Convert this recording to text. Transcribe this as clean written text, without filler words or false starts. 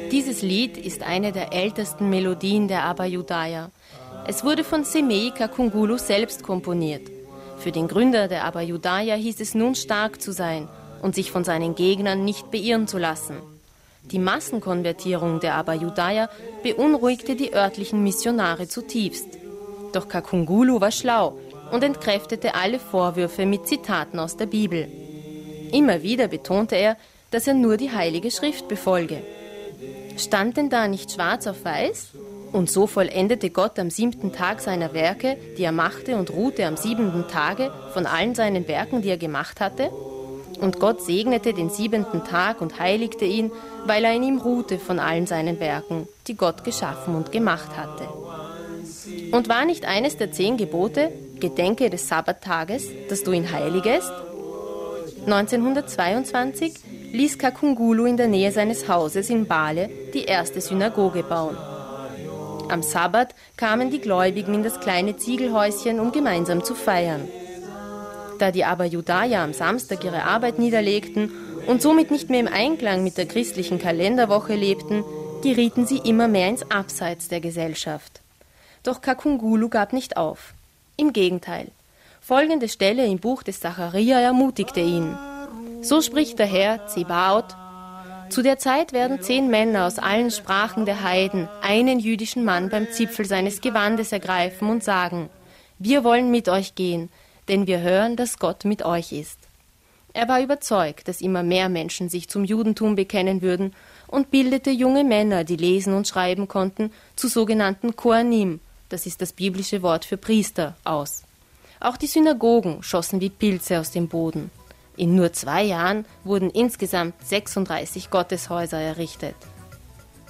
Dieses Lied ist eine der ältesten Melodien der Abba Yudaya. Es wurde von Semei Kakungulu selbst komponiert. Für den Gründer der Abba Yudaya hieß es nun stark zu sein und sich von seinen Gegnern nicht beirren zu lassen. Die Massenkonvertierung der Abba Yudaya beunruhigte die örtlichen Missionare zutiefst. Doch Kakungulu war schlau und entkräftete alle Vorwürfe mit Zitaten aus der Bibel. Immer wieder betonte er, dass er nur die Heilige Schrift befolge. Stand denn da nicht schwarz auf weiß? Und so vollendete Gott am 7. Tag seiner Werke, die er machte, und ruhte am 7. Tage von allen seinen Werken, die er gemacht hatte? Und Gott segnete den 7. Tag und heiligte ihn, weil er in ihm ruhte von allen seinen Werken, die Gott geschaffen und gemacht hatte. Und war nicht eines der 10 Gebote, Gedenke des Sabbattages, dass du ihn heiligest? 1922 ließ Kakungulu in der Nähe seines Hauses in Bale die erste Synagoge bauen. Am Sabbat kamen die Gläubigen in das kleine Ziegelhäuschen, um gemeinsam zu feiern. Da die Abba Yudaya am Samstag ihre Arbeit niederlegten und somit nicht mehr im Einklang mit der christlichen Kalenderwoche lebten, gerieten sie immer mehr ins Abseits der Gesellschaft. Doch Kakungulu gab nicht auf. Im Gegenteil. Folgende Stelle im Buch des Zacharia ermutigte ihn. So spricht der Herr Zebaoth: Zu der Zeit werden 10 Männer aus allen Sprachen der Heiden einen jüdischen Mann beim Zipfel seines Gewandes ergreifen und sagen: Wir wollen mit euch gehen, denn wir hören, dass Gott mit euch ist. Er war überzeugt, dass immer mehr Menschen sich zum Judentum bekennen würden und bildete junge Männer, die lesen und schreiben konnten, zu sogenannten Kohanim, das ist das biblische Wort für Priester, aus. Auch die Synagogen schossen wie Pilze aus dem Boden. In nur 2 Jahren wurden insgesamt 36 Gotteshäuser errichtet.